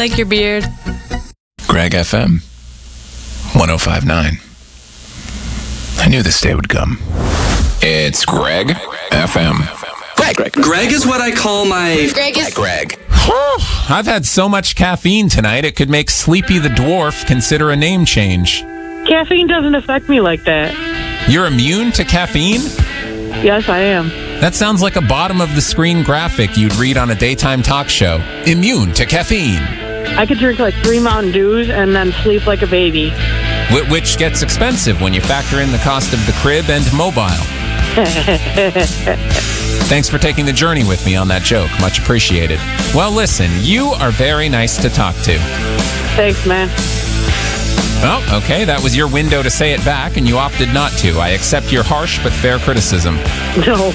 like your beard. Greg FM 105.9. I knew this day would come. It's Greg FM. Greg is what I call my... Greg. I've had so much caffeine tonight, it could make Sleepy the Dwarf consider a name change. Caffeine doesn't affect me like that. You're immune to caffeine? Yes, I am. That sounds like a bottom-of-the-screen graphic you'd read on a daytime talk show. Immune to caffeine. I could drink like 3 Mountain Dews and then sleep like a baby. Which gets expensive when you factor in the cost of the crib and mobile. Thanks for taking the journey with me on that joke. Much appreciated. Well, listen, you are very nice to talk to. Thanks, man. Oh, okay, that was your window to say it back, and you opted not to. I accept your harsh but fair criticism. No.